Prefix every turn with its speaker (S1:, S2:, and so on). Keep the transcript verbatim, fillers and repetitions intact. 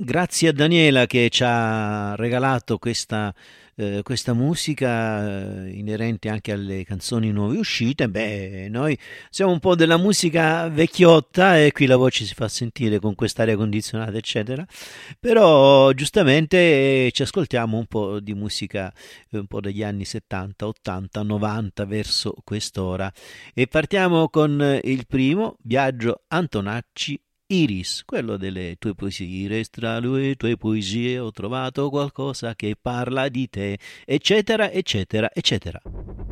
S1: Grazie a Daniela che ci ha regalato questa, eh, questa musica eh, inerente anche alle canzoni nuove uscite. Beh, noi siamo un po' della musica vecchiotta e qui la voce si fa sentire con quest'aria condizionata, eccetera. Però giustamente eh, ci ascoltiamo un po' di musica eh, un po' degli anni settanta, ottanta, novanta verso quest'ora. E partiamo con eh, il primo, Biagio Antonacci. Iris, quello delle tue poesie, Iris, tra le tue poesie ho trovato qualcosa che parla di te, eccetera, eccetera, eccetera.